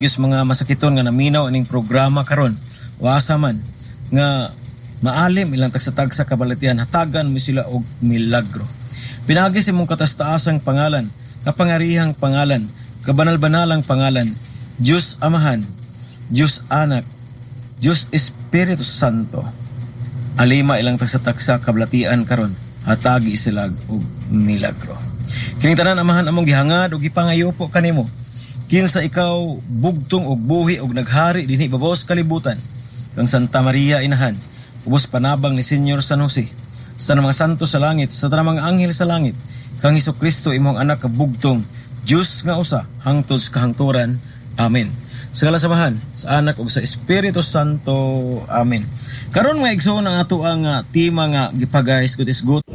Gis mga masakiton nga naminaw aning programa karon. Wasa man nga maalim ilang tagsa-tagsa kabalatian hatagan mo sila og milagro. Pinagi sa imong katastaasang pangalan, kapangarihang pangalan, kabanal-banalang pangalan, Diyos Amahan, Diyos Anak, Diyos Espiritu Santo. Alima ilang tagsa-tagsa kabalatian karon hatagi sila og milagro. Kining tanan amahan among gihangad og gipangayopo kanimo. Kinsa ikaw bugtong og buhi og naghari dinhi babos kalibutan kang Santa Maria Inahan ubos panabang ni Senyor San Jose sa mga santo sa langit sa tanang mga anghel sa langit kang Hesukristo imong anak kabugtong Dios nga usa hangtod sa kahangturan. Amen. Sa kalasamahan sa anak ug sa Espiritu Santo. Amen. Karon mga igsoon ang ato ang tema nga gipagayas good is good